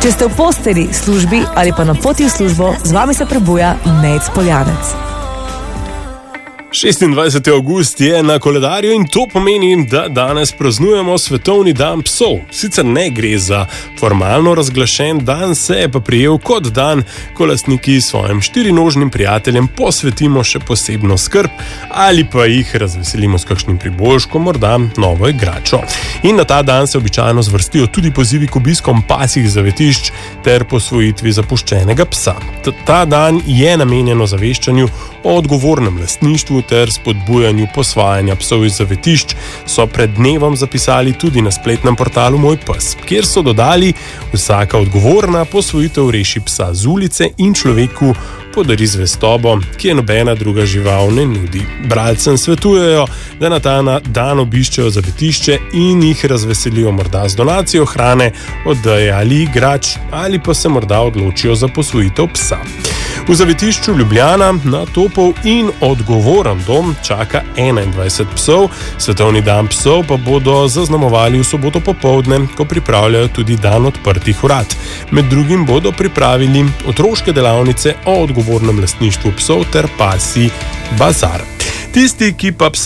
Če ste v posteli, službi ali pa na poti v službo, z vami se prebuja Nejc Poljanec. 26. avgust je na koledarju in to pomeni, da danes praznujemo Svetovni dan psov. Sicer ne gre za formalno razglašen dan, se je pa prijel kot dan, ko lastniki svojim štirinožnim prijateljem posvetimo še posebno skrb ali pa jih razveselimo s kakšnim priboljškom, morda novo igračo. In na ta dan se običajno zvrstijo tudi pozivi k obiskom pasjih zavetišč ter posvojitvi zapuščenega psa. Ta dan je namenjen ozaveščanju o odgovornem lastništvu ter spodbujanju posvajanja psov iz zavetišč, so pred dnevom zapisali tudi na spletnem portalu Moj pes, kjer so dodali: vsaka odgovorna posvojitev reši psa z ulice in človeku podari zvestobo, ki je nobena druga žival ne nudi. Bralcem svetujejo, da na ta dan obiščejo zavetišče in jih razveselijo morda z donacijo hrane, odeje ali igrač, ali pa se morda odločijo za posvojitev psa. V zavetišču Ljubljana na topel in odgovoren dom čaka 21 psov, Svetovni dan psov pa bodo zaznamovali v soboto popoldne, ko pripravljajo tudi dan odprtih vrat. Med drugim bodo pripravili otroške delavnice o odgovornem lastništvu psov ter pasji bazar. Tisti, ki pa